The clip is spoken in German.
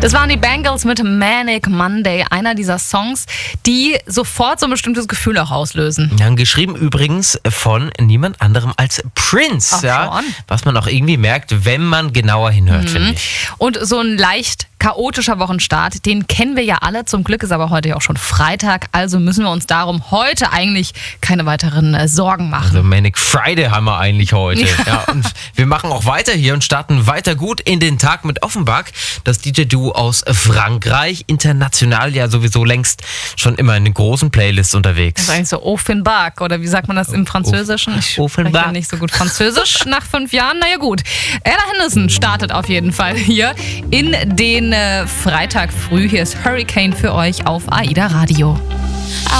Das waren die Bangles mit Manic Monday, einer dieser Songs, die sofort so ein bestimmtes Gefühl auch auslösen. Ja, geschrieben übrigens von niemand anderem als Prince. Ach, ja, schon. was man auch irgendwie merkt, wenn man genauer hinhört, finde ich. Und so ein leicht chaotischer Wochenstart, den kennen wir ja alle. Zum Glück ist aber heute ja auch schon Freitag, also müssen wir uns darum heute eigentlich keine weiteren Sorgen machen. Also Manic Friday haben wir eigentlich heute. Ja, und wir machen auch weiter hier und starten weiter gut in den Tag mit Offenbach. Das DJ-Duo aus Frankreich, international ja sowieso längst schon immer in den großen Playlists unterwegs. Das ist eigentlich so Offenbach, oder wie sagt man das im Französischen? Ich spreche ja nicht so gut Französisch nach 5 Jahren. Naja gut, Ella Henderson startet auf jeden Fall hier in den Freitag früh. Hier ist Hurricane für euch auf AIDA Radio.